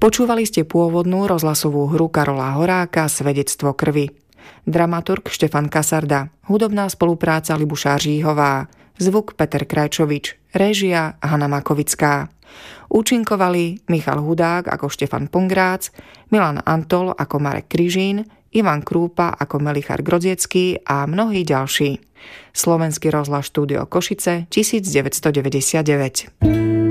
Počúvali ste pôvodnú rozhlasovú hru Karola Horáka Svedectvo krvi. Dramaturg Štefan Kasarda, hudobná spolupráca Libuša Říhová, zvuk Peter Krajčovič, réžia Hana Makovická. Účinkovali Michal Hudák ako Štefan Pongrác, Milan Antol ako Marek Kryžín, Ivan Krúpa ako Melichar Grodziecký a mnohí ďalší. Slovenský rozhlas štúdio Košice 1999.